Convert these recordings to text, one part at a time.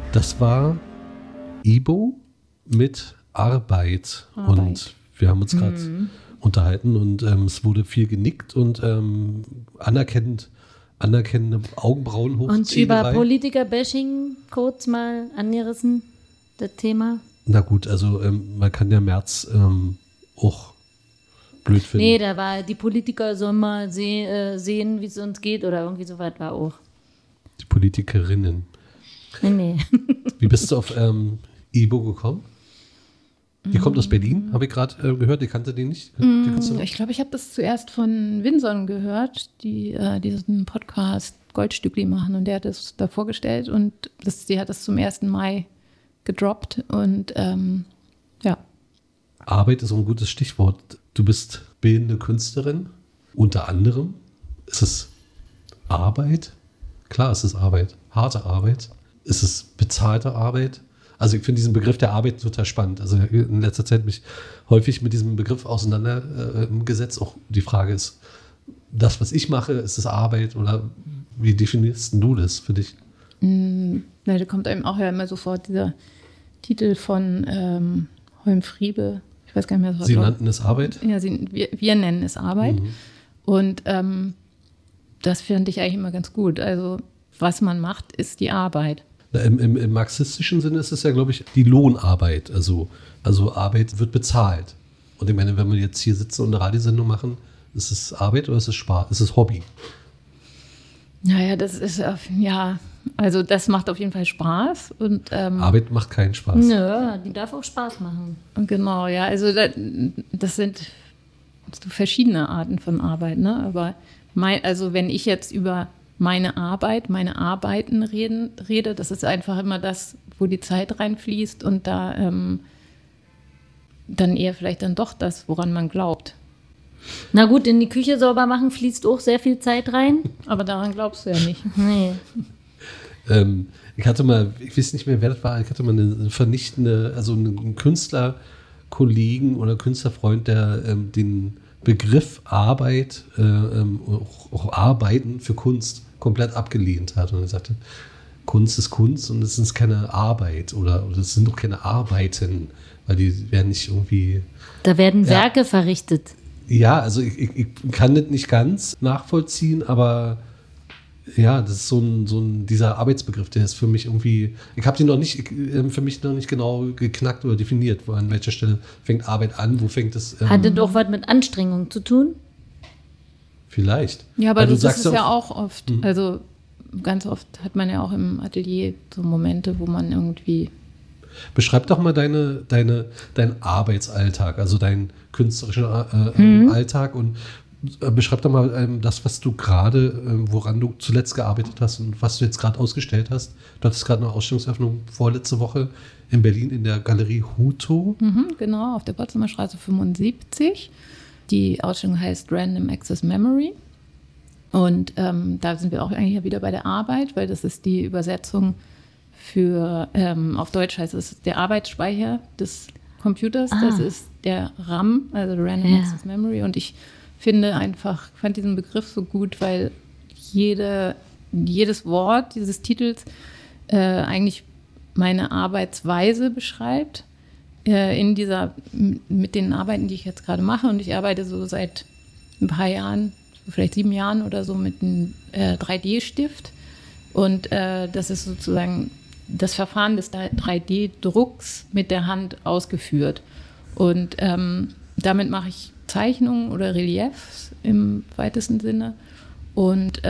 Das war Ibo mit Arbeit. Und wir haben uns gerade unterhalten und es wurde viel genickt und anerkennende Augenbrauen hochziehen. Und über Politiker-Bashing kurz mal angerissen, das Thema. Na gut, also man kann ja Merz auch blöd finden. Nee, da war, die Politiker sollen mal sehen, wie es uns geht oder irgendwie so weit war auch. Die Politikerinnen. Nee. Wie bist du auf Ibo gekommen? Die kommt aus Berlin, habe ich gerade gehört. Ich kannte die nicht. Die Ich glaube, ich habe das zuerst von Winson gehört, die diesen Podcast Goldstückli machen. Und der hat das da vorgestellt und die hat das zum 1. Mai gedroppt. Und ja. Arbeit ist so ein gutes Stichwort. Du bist bildende Künstlerin. Unter anderem ist es Arbeit. Klar, es ist Arbeit. Harte Arbeit. Ist es bezahlte Arbeit? Also ich finde diesen Begriff der Arbeit total spannend. Also in letzter Zeit mich häufig mit diesem Begriff auseinandergesetzt. Auch die Frage ist, das, was ich mache, ist es Arbeit oder wie definierst du das für dich? Da kommt einem auch ja immer sofort dieser Titel von Holm Friebe. Ich weiß gar nicht mehr, was Sie nannten es Arbeit? Ja, wir nennen es Arbeit. Und das finde ich eigentlich immer ganz gut. Also was man macht, ist die Arbeit. Im marxistischen Sinne ist es ja, glaube ich, die Lohnarbeit. Also Arbeit wird bezahlt. Und ich meine, wenn wir jetzt hier sitzen und eine Radiosendung machen, ist es Arbeit oder ist es Spaß? Ist es Hobby? Naja, das ist, ja, also das macht auf jeden Fall Spaß. Und, Arbeit macht keinen Spaß. Nö, die darf auch Spaß machen. Genau, ja, also das sind so verschiedene Arten von Arbeit, ne? Aber also wenn ich jetzt über meine Arbeiten rede, das ist einfach immer das, wo die Zeit reinfließt und da dann eher vielleicht dann doch das, woran man glaubt. Na gut, in die Küche sauber machen fließt auch sehr viel Zeit rein. Aber daran glaubst du ja nicht. Nee. Ich hatte mal, ich weiß nicht mehr, wer das war, ich hatte mal eine vernichtende, also einen Künstlerkollegen oder Künstlerfreund, der den Begriff Arbeit, auch Arbeiten für Kunst komplett abgelehnt hat. Und er sagte, Kunst ist Kunst und es ist keine Arbeit oder es sind doch keine Arbeiten, weil die werden nicht irgendwie... Da werden Werke verrichtet. Ja, also ich kann das nicht ganz nachvollziehen, aber ja, das ist so ein dieser Arbeitsbegriff, der ist für mich irgendwie, ich habe den für mich noch nicht genau geknackt oder definiert, wo an welcher Stelle fängt Arbeit an, wo fängt es... Hat das auch was mit Anstrengung zu tun? Vielleicht. Ja, aber das ist ja auch oft, also ganz oft hat man ja auch im Atelier so Momente, wo man irgendwie... Beschreib doch mal deinen Arbeitsalltag, also deinen künstlerischen Alltag und beschreib doch mal das, was du gerade, woran du zuletzt gearbeitet hast und was du jetzt gerade ausgestellt hast. Du hattest gerade eine Ausstellungseröffnung vorletzte Woche in Berlin in der Galerie Huto. Genau, auf der Potsdamer Straße 75. Die Ausstellung heißt Random Access Memory. Und da sind wir auch eigentlich wieder bei der Arbeit, weil das ist die Übersetzung für, auf Deutsch heißt es der Arbeitsspeicher des Computers. Das ist der RAM, also Random Access Memory. Und ich fand diesen Begriff so gut, weil jedes Wort dieses Titels eigentlich meine Arbeitsweise beschreibt. Mit den Arbeiten, die ich jetzt gerade mache. Und ich arbeite so seit ein paar Jahren, vielleicht 7 Jahren oder so mit einem 3D-Stift. Und das ist sozusagen das Verfahren des 3D-Drucks mit der Hand ausgeführt. Und damit mache ich Zeichnungen oder Reliefs im weitesten Sinne. Und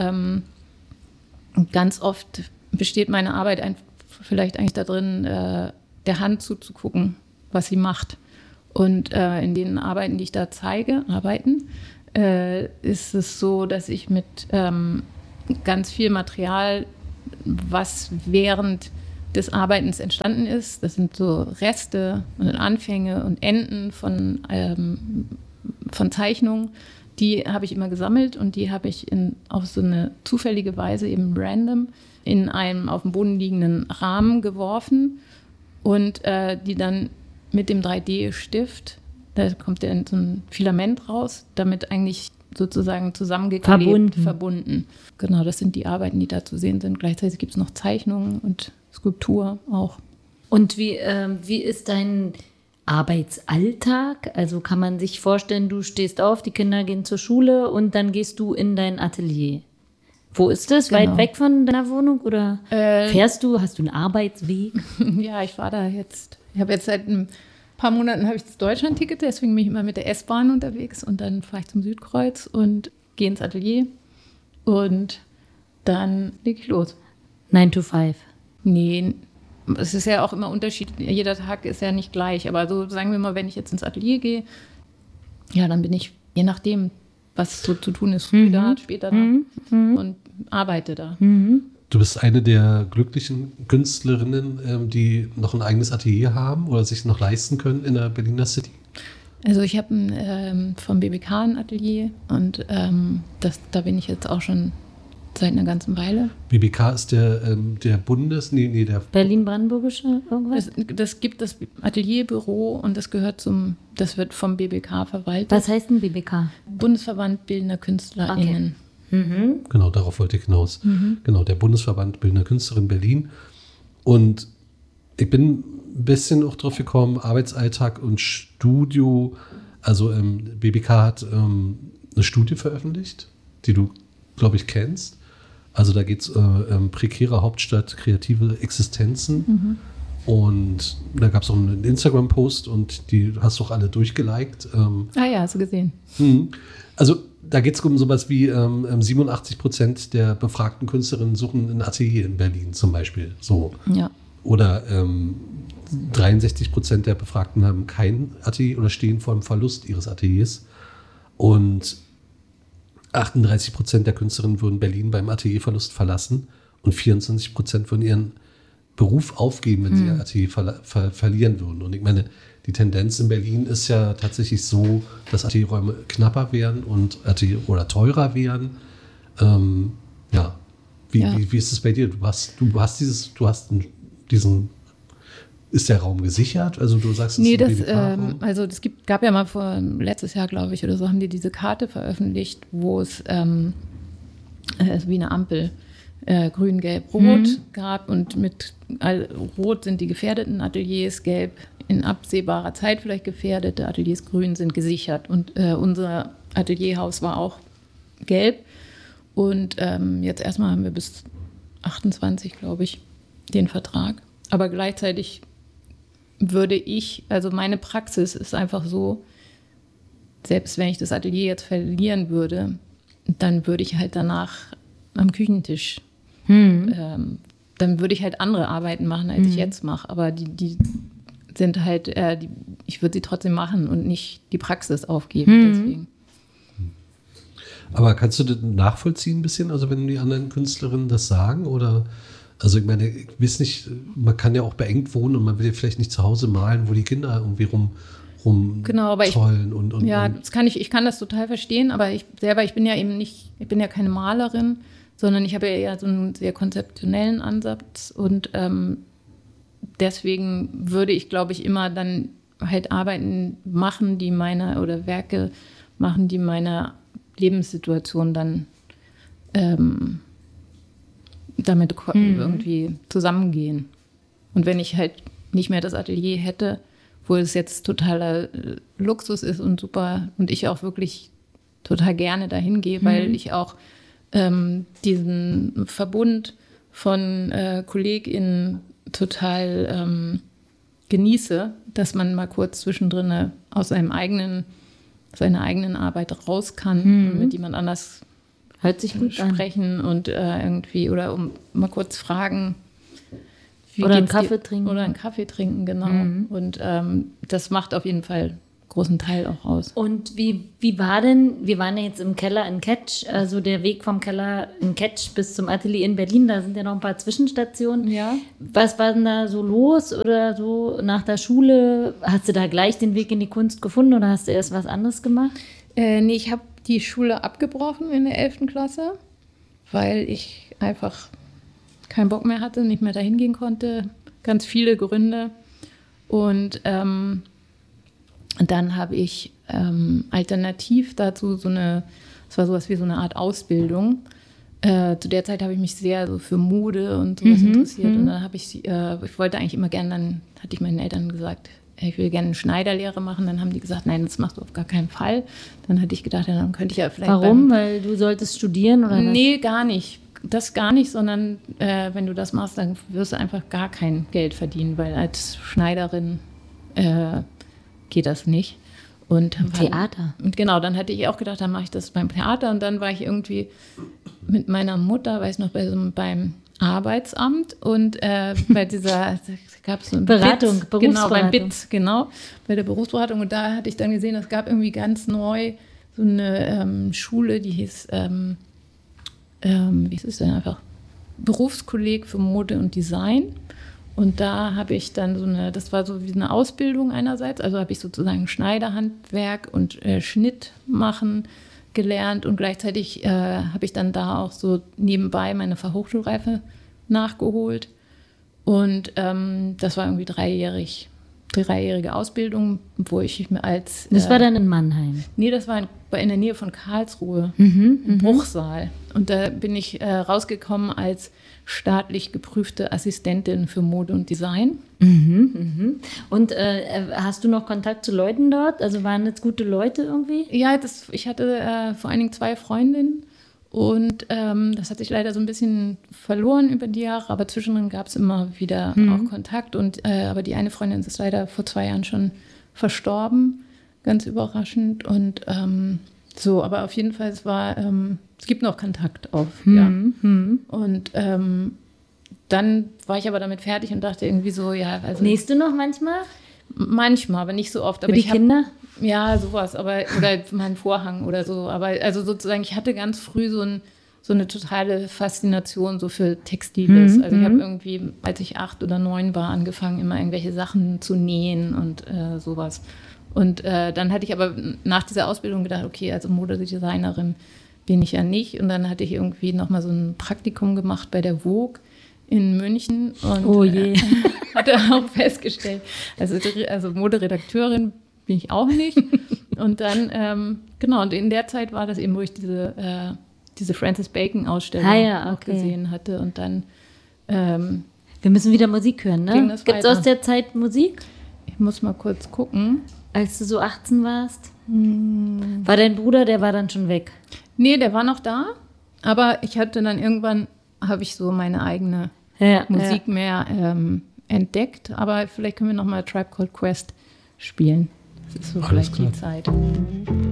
ganz oft besteht meine Arbeit vielleicht eigentlich darin, der Hand zuzugucken, was sie macht. Und in den Arbeiten, die ich da zeige, ist es so, dass ich mit ganz viel Material, was während des Arbeitens entstanden ist, das sind so Reste und Anfänge und Enden von Zeichnungen, die habe ich immer gesammelt und die habe ich auf so eine zufällige Weise eben random in einem auf dem Boden liegenden Rahmen geworfen und die dann mit dem 3D-Stift, da kommt dann so ein Filament raus, damit eigentlich sozusagen zusammengeklebt, Verbunden. verbunden. Genau, das sind die Arbeiten, die da zu sehen sind. Gleichzeitig gibt es noch Zeichnungen und Skulptur auch. Und wie ist dein Arbeitsalltag? Also kann man sich vorstellen, du stehst auf, die Kinder gehen zur Schule und dann gehst du in dein Atelier. Wo ist das? Genau. Weit weg von deiner Wohnung oder fährst du? Hast du einen Arbeitsweg? Ja, ich war da jetzt. Ich habe jetzt seit ein paar Monaten habe ich das Deutschland-Ticket, deswegen bin ich immer mit der S-Bahn unterwegs und dann fahre ich zum Südkreuz und gehe ins Atelier und dann lege ich los. 9 to 5. Nee, es ist ja auch immer unterschiedlich. Jeder Tag ist ja nicht gleich, aber so sagen wir mal, wenn ich jetzt ins Atelier gehe, ja, dann bin ich, je nachdem, was so zu tun ist, früh da, später da und arbeite da. Du bist eine der glücklichen Künstlerinnen, die noch ein eigenes Atelier haben oder sich noch leisten können in der Berliner City? Also ich habe vom BBK ein Atelier und da bin ich jetzt auch schon seit einer ganzen Weile. BBK ist der der Berlin-Brandenburgische irgendwas? Das gibt das Atelierbüro und das wird vom BBK verwaltet. Was heißt ein BBK? Bundesverband Bildender KünstlerInnen. Genau, darauf wollte ich hinaus. Genau, der Bundesverband Bildender Künstlerinnen Berlin. Und ich bin ein bisschen auch drauf gekommen, Arbeitsalltag und Studio. Also BBK hat eine Studie veröffentlicht, die du, glaube ich, kennst. Also da geht es prekäre Hauptstadt, kreative Existenzen. Und da gab es auch einen Instagram-Post und die hast du auch alle durchgeliked. Ja, hast du gesehen. Also da geht es um sowas wie 87% der befragten Künstlerinnen suchen ein Atelier in Berlin zum Beispiel. So. Ja. Oder 63% der Befragten haben kein Atelier oder stehen vor dem Verlust ihres Ateliers. Und 38% der Künstlerinnen würden Berlin beim Atelierverlust verlassen und 24% würden ihren Beruf aufgeben, wenn sie ihr Atelier verlieren würden. Und ich meine, die Tendenz in Berlin ist ja tatsächlich so, dass Atelierräume knapper werden und oder teurer werden. Wie ist es bei dir? Ist der Raum gesichert? Also du sagst, Nee, es ist ein BBK-Raum? gab ja mal letztes Jahr, glaube ich, oder so, haben die diese Karte veröffentlicht, wo es ist wie eine Ampel, grün, gelb, rot gab und mit rot sind die gefährdeten Ateliers, gelb in absehbarer Zeit vielleicht gefährdete Ateliers, grün sind gesichert. Und unser Atelierhaus war auch gelb. Und jetzt erstmal haben wir bis 28, glaube ich, den Vertrag. Aber gleichzeitig also meine Praxis ist einfach so, selbst wenn ich das Atelier jetzt verlieren würde, dann würde ich halt danach am Küchentisch, dann würde ich halt andere Arbeiten machen, als ich jetzt mache. Aber die sind halt, ich würde sie trotzdem machen und nicht die Praxis aufgeben. Deswegen. Aber kannst du das nachvollziehen ein bisschen, also wenn die anderen Künstlerinnen das sagen? Oder, also ich meine, ich weiß nicht, man kann ja auch beengt wohnen und man will ja vielleicht nicht zu Hause malen, wo die Kinder irgendwie rum Genau, aber tollen ich kann das total verstehen, aber ich bin ja eben nicht, ich bin ja keine Malerin, sondern ich habe ja eher so einen sehr konzeptionellen Ansatz und deswegen würde ich, glaube ich, immer dann halt Arbeiten machen, oder Werke machen, die meiner Lebenssituation dann damit irgendwie zusammengehen. Und wenn ich halt nicht mehr das Atelier hätte, wo es jetzt totaler Luxus ist und super und ich auch wirklich total gerne dahin gehe, weil ich auch diesen Verbund von KollegInnen total genieße, dass man mal kurz zwischendrin aus seiner eigenen Arbeit raus kann und mit jemand anders Hört sich gut sprechen und irgendwie oder mal kurz fragen. Oder einen Kaffee trinken. Oder einen Kaffee trinken, genau. Und das macht auf jeden Fall einen großen Teil auch aus. Und wie war denn, wir waren ja jetzt im Keller in Ketsch, also der Weg vom Keller in Ketsch bis zum Atelier in Berlin, da sind ja noch ein paar Zwischenstationen. Ja. Was war denn da so los oder so nach der Schule? Hast du da gleich den Weg in die Kunst gefunden oder hast du erst was anderes gemacht? Nee, ich habe die Schule abgebrochen in der 11. Klasse, weil ich einfach keinen Bock mehr hatte, nicht mehr dahin gehen konnte. Ganz viele Gründe. Und dann habe ich alternativ dazu so eine Es war sowas wie so eine Art Ausbildung. Zu der Zeit habe ich mich sehr so für Mode und sowas interessiert. Und dann ich wollte eigentlich immer gerne, dann hatte ich meinen Eltern gesagt, ich will gerne eine Schneiderlehre machen. Dann haben die gesagt, nein, das machst du auf gar keinen Fall. Dann hatte ich gedacht, ja, dann könnte ich ja vielleicht. Warum? Weil du solltest studieren oder was? Nee, gar nicht. Das gar nicht, sondern wenn du das machst, dann wirst du einfach gar kein Geld verdienen, weil als Schneiderin geht das nicht. Und Theater. Und genau, dann hatte ich auch gedacht, dann mache ich das beim Theater. Und dann war ich irgendwie mit meiner Mutter, weiß noch, beim Arbeitsamt und bei dieser, gab es so eine Beratung, BITS, genau, beim Berufsberatung. BITS, genau, bei der Berufsberatung. Und da hatte ich dann gesehen, es gab irgendwie ganz neu so eine Schule, die hieß, wie ist es denn einfach? Berufskolleg für Mode und Design. Und da habe ich dann das war so wie eine Ausbildung einerseits, also habe ich sozusagen Schneiderhandwerk und Schnitt machen gelernt und gleichzeitig habe ich dann da auch so nebenbei meine Fachhochschulreife nachgeholt. Und das war irgendwie dreijährige Ausbildung, wo ich mir als... Das war dann in Mannheim. Nee, das war in der Nähe von Karlsruhe, im Bruchsal. Und da bin ich rausgekommen als staatlich geprüfte Assistentin für Mode und Design. Und hast du noch Kontakt zu Leuten dort? Also waren jetzt gute Leute irgendwie? Ja, ich hatte vor allen Dingen 2 Freundinnen und das hat sich leider so ein bisschen verloren über die Jahre, aber zwischendrin gab es immer wieder auch Kontakt. Aber die eine Freundin ist leider vor 2 Jahren schon verstorben, ganz überraschend. Und aber auf jeden Fall, es gibt noch Kontakt auf. Ja. Und dann war ich aber damit fertig und dachte irgendwie so, ja. Also, Nähst du noch manchmal? Manchmal, aber nicht so oft. Für die Kinder? Ja, sowas, oder mein Vorhang oder so. Aber also sozusagen, ich hatte ganz früh so eine totale Faszination so für Textiles. Also ich habe irgendwie, als ich 8 oder 9 war, angefangen, immer irgendwelche Sachen zu nähen und sowas. Und dann hatte ich aber nach dieser Ausbildung gedacht, okay, also Modedesignerin bin ich ja nicht. Und dann hatte ich irgendwie nochmal so ein Praktikum gemacht bei der Vogue in München und Oh je. hatte auch festgestellt, also Moderedakteurin bin ich auch nicht. Und dann, und in der Zeit war das eben, wo ich diese Francis Bacon-Ausstellung auch gesehen hatte. Und dann wir müssen wieder Musik hören, ne? Gibt es aus der Zeit Musik? Ich muss mal kurz gucken. Als du so 18 warst? War dein Bruder, der war dann schon weg? Nee, der war noch da. Aber ich hatte dann irgendwann, habe ich so meine eigene Musik mehr entdeckt. Aber vielleicht können wir noch mal Tribe Called Quest spielen. Das ist so Alles vielleicht klar. die Zeit.